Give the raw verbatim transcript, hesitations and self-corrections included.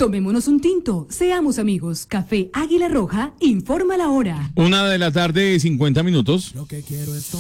Tomémonos un tinto, seamos amigos. Café Águila Roja, informa la hora. Una de la tarde, cincuenta minutos. Lo que quiero es